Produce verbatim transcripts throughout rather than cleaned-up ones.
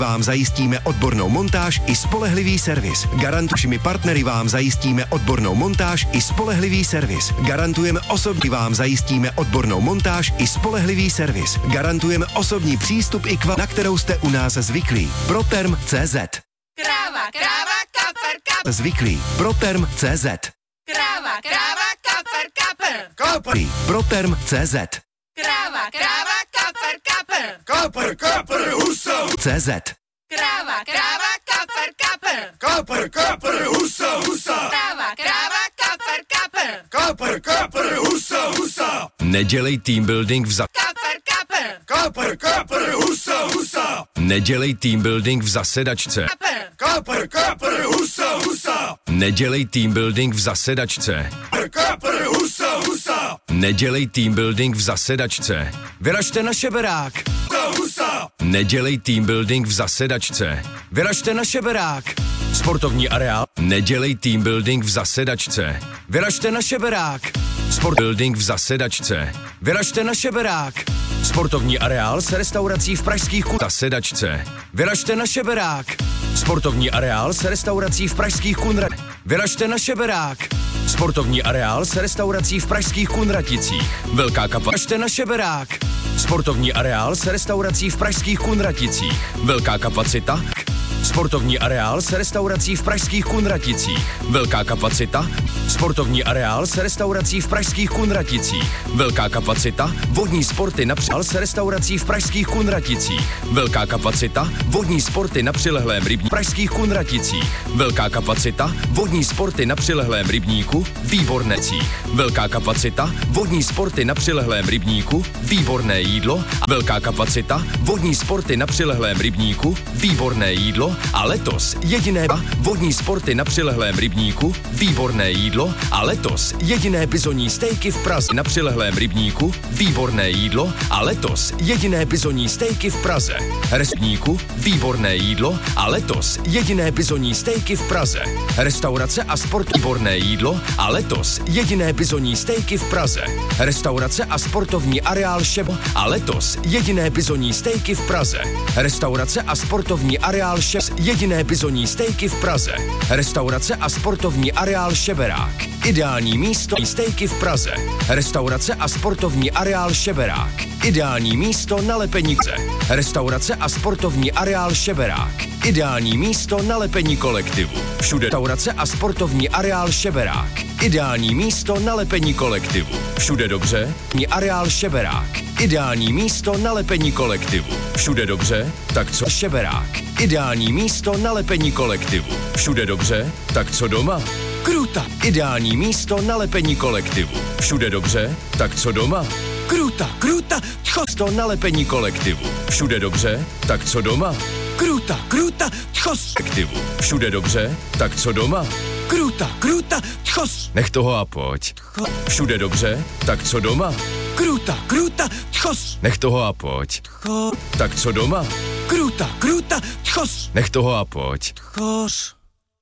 vám zajistíme odbornou montáž i spolehlivý servis. Garantujícími partnery vám zajistíme odbornou montáž i spolehlivý servis. Garantujeme osobní vám zajistíme odbornou montáž i spolehlivý servis. Garantujeme osobní přístup i kva, na kterou jste u nás zvyklí. Proterm tečka cé zet. Kráva, kráva, kapr, kapr. Zvyklí. Proterm tečka cé zet. Kráva, kráva, kapr, kapr. Kapr. Proterm tečka cé zet. Kráva, kráva, kapr, kapr. Kapr, kapr, husa. cé zet. Kráva, kráva, kapr, kapr. Kapr, kapr, husa, husa. Kráva, kráva, kapr, kapr. Kapr, kapr, husa, husa. Nedělej team building v za... Kapr, kapr. Kapr, kapr, husa, husa. Nedělej team building v zasedačce. Kapr. Kapr, kapr, husa, husa. Nedělej team building v zasedačce. Kapr, kapr, husa, husa. Nedělej team building v zasedačce. Vyražte na šeberák. Husa, husa. Nedělej team building v zasedačce. Vyražte na šeberák. Sportovní areál. Nedělej team building v zasedačce. Vyražte na šeberák. Sport building v zasedačce. Vyražte na šeberák. Sportovní areál s restaurací v pražských ku... Zasedačce. Vyražte na šeberák. Sportovní areál s restaurací v pražských Kunra... Vyražte na šeberák. Sportovní areál s restaurací v pražských Kunraticích. Velká kapacita. Vyražte na šeberák. Sportovní areál s restaurací v pražských Kunraticích. Velká kapacita. Sportovní areál s restaurací v pražských Kunraticích. Velká kapacita. Sportovní areál s restaurací v pražských Kunraticích. Velká kapacita. Vodní sporty na přil s restaurací v pražských Kunraticích. Velká kapacita. Vodní sporty na přilehlém rybníku. Pražských Kunraticích. Velká kapacita. Vodní sporty na přilehlém rybníku. Výbornecích. Velká kapacita. Vodní sporty na přilehlém rybníku. Výborné jídlo. Velká kapacita. Vodní sporty na přilehlém rybníku. Výborné jídlo. A letos jediné vodní sporty na přilehlém rybníku, výborné jídlo a letos jediné bizonní stejky v Praze na přilehlém rybníku, výborné jídlo a letos jediné bizonní stejky v Praze. Rybníku, výborné jídlo a letos jediné bizonní stejky v Praze. Restaurace a sport, výborné jídlo a letos jediné bizonní stejky v Praze. Restaurace a sportovní areál Šebo a letos jediné bizonní stejky v Praze. Restaurace a sportovní areál Šebo jediné bizonní stejky v Praze. Restaurace a sportovní areál Šeberák. Ideální místo stejky v Praze. Restaurace a sportovní areál Šeberák. Ideální místo na lepenice. Restaurace a sportovní areál Šeberák. Ideální místo na lepení kolektivu. Všude restaurace a sportovní areál Šeberák. Ideální místo na lepení kolektivu. Všude dobře. Areál Šeberák. Ideální místo na lepení kolektivu. Všude dobře. Tak co Šeberák. Ideální místo na lepení kolektivu. Všude dobře. Tak co doma? Kruta. Ideální místo na lepení kolektivu. Všude dobře. Tak co doma? Kruta. Kruta. Místo na lepení kolektivu. Všude dobře. Tak co doma? Kruta. Kruta. Tchos. Kolektivu. Všude dobře. Tak co doma? Kruta. Kruta. Tchos. Nech toho a pojď. Všude dobře. Tak co doma? Kruta. Kruta. Tchos. Nech toho a pojď. Tak co doma? Kruta. Kruta. Tchos. Nech toho a pojď. Tchos.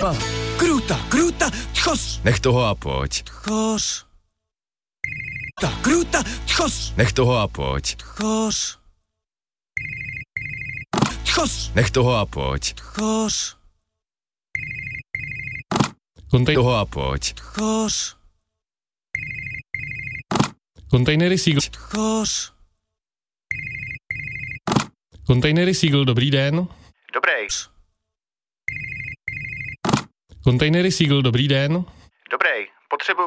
Kruta. Kruta. Tchos. Nech toho a pojď. Tchos. Ta kruta. Tchos. Nech toho a pojď. Tchos. Tchos. Nech toho a pojď. Tchos. Kontej toho a pojď. Tchos. Kontejnery Seagull. Tchos. Kontejnery Seagull, dobrý den. Dobrý. Kontejnery Seagull, dobrý den. Dobrý. Potřebuju...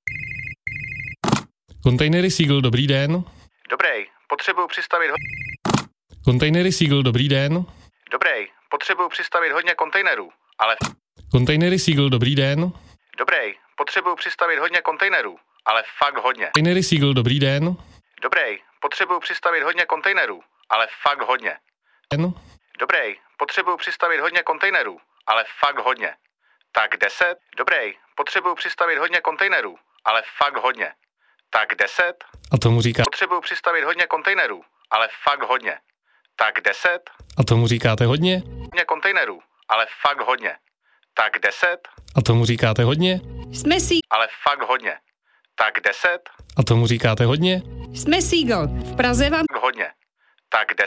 Kontejnery Seagull, dobrý den. Dobrý. Potřebuju přistavit... Ho... Kontejnery Seagull, dobrý den. Dobrý. Potřebuju přistavit hodně kontejnerů, ale... Kontejnery Seagull, dobrý den. Dobrý. Potřebuju přistavit hodně kontejnerů, ale fakt hodně. Kontejnery Seagull, dobrý den. Dobrý. Potřebuju přistavit hodně kontejnerů, ale fakt hodně. Den. Dobrý. Potřebuju přistavit hodně kontejnerů, ale fakt hodně. Tak deset. Dobrý. Potřebuju přistavit hodně kontejnerů, ale fakt hodně. Tak deset. A tomu říká... Potřebuju přistavit hodně kontejnerů, ale fakt hodně. Tak deset. A tomu říkáte hodně? Hodně kontejnerů, ale fakt hodně. Tak deset. A tomu říkáte hodně? Jsme si... Ale fakt hodně. Tak deset. A tomu říkáte hodně? Jsme Seagull. V Praze vám... Hodně. Tak deset.